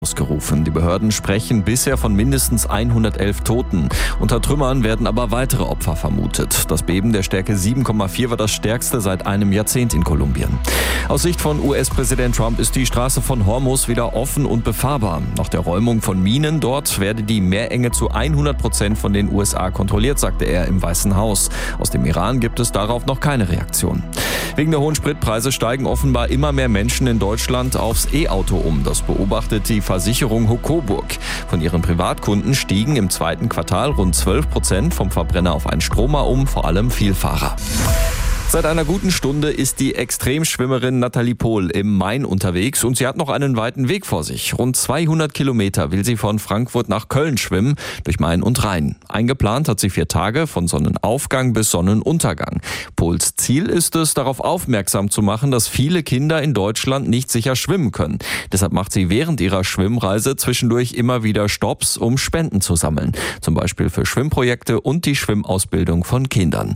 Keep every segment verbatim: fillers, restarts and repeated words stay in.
ausgerufen. Die Behörden sprechen bisher von mindestens hundertelf Toten. Unter Trümmern werden aber weitere Opfer vermutet. Das Beben der Stärke sieben Komma vier war das stärkste seit einem Jahrzehnt in Kolumbien. Aus Sicht von U S-Präsident Trump ist die Straße von Hormuz wieder offen und befahrbar. Nach der Räumung von Minen dort werde die Meerenge zu hundert Prozent von den U S A kontrolliert, sagte er im Weißen Haus. Aus dem Iran gibt es darauf noch keine Reaktion. Wegen der hohen Spritpreise steigen offenbar immer mehr Menschen in Deutschland aufs E-Auto um. Das beobachtet die Versicherung Hocoburg. Von ihren Privatkunden stiegen im zweiten Quartal rund zwölf Prozent vom Verbrenner auf einen Stromer um, vor allem Vielfahrer. Seit einer guten Stunde ist die Extremschwimmerin Nathalie Pohl im Main unterwegs und sie hat noch einen weiten Weg vor sich. Rund zweihundert Kilometer will sie von Frankfurt nach Köln schwimmen, durch Main und Rhein. Eingeplant hat sie vier Tage von Sonnenaufgang bis Sonnenuntergang. Pohls Ziel ist es, darauf aufmerksam zu machen, dass viele Kinder in Deutschland nicht sicher schwimmen können. Deshalb macht sie während ihrer Schwimmreise zwischendurch immer wieder Stopps, um Spenden zu sammeln. Zum Beispiel für Schwimmprojekte und die Schwimmausbildung von Kindern.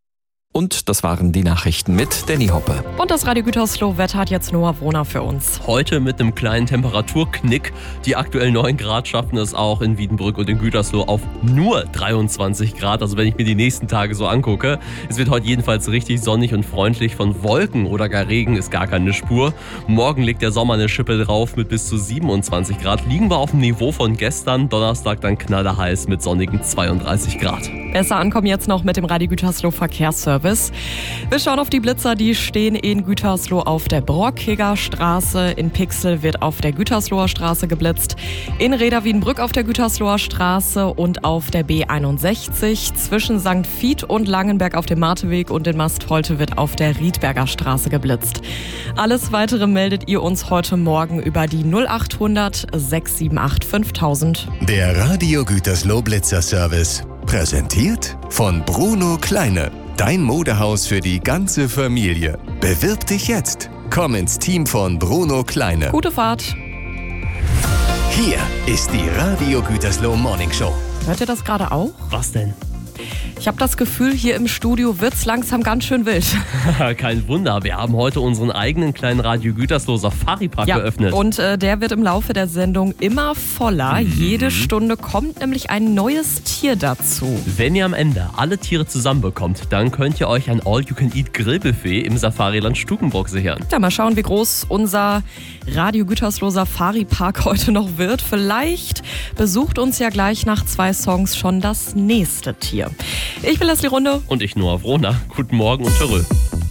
Und das waren die Nachrichten mit Danny Hoppe. Und das Radio Gütersloh-Wetter hat jetzt Noah Wohner für uns. Heute mit einem kleinen Temperaturknick. Die aktuell neun Grad schaffen es auch in Wiedenbrück und in Gütersloh auf nur dreiundzwanzig Grad. Also wenn ich mir die nächsten Tage so angucke. Es wird heute jedenfalls richtig sonnig und freundlich. Von Wolken oder gar Regen ist gar keine Spur. Morgen legt der Sommer eine Schippe drauf mit bis zu siebenundzwanzig Grad. Liegen wir auf dem Niveau von gestern. Donnerstag dann knallerheiß mit sonnigen zweiunddreißig Grad. Besser ankommen jetzt noch mit dem Radio Gütersloh Verkehrsservice. Wir schauen auf die Blitzer, die stehen in Gütersloh auf der Brockiger Straße. In Pixel wird auf der Gütersloher Straße geblitzt. In Reda-Wiedenbrück auf der Gütersloher Straße und auf der B einundsechzig. Zwischen Sankt Vith und Langenberg auf dem Marteweg und in Mastholte wird auf der Riedberger Straße geblitzt. Alles Weitere meldet ihr uns heute Morgen über die null achthundert sechs sieben acht fünftausend. Der Radio Gütersloh Blitzer Service. Präsentiert von Bruno Kleine. Dein Modehaus für die ganze Familie. Bewirb dich jetzt. Komm ins Team von Bruno Kleine. Gute Fahrt. Hier ist die Radio Gütersloh Morning Show. Hört ihr das gerade auch? Was denn? Ich habe das Gefühl, hier im Studio wird's langsam ganz schön wild. Kein Wunder, wir haben heute unseren eigenen kleinen Radio Gütersloh Safari-Park ja, geöffnet. Und äh, der wird im Laufe der Sendung immer voller. Mhm. Jede Stunde kommt nämlich ein neues Tier dazu. Wenn ihr am Ende alle Tiere zusammenbekommt, dann könnt ihr euch ein All-You-Can-Eat-Grillbuffet im Safariland Stukenburg sichern. Ja, mal schauen, wie groß unser Radio Gütersloh Safari-Park heute noch wird. Vielleicht besucht uns ja gleich nach zwei Songs schon das nächste Tier. Ich bin Leslie Runde. Und ich Noah Wohner. Guten Morgen und tschüss.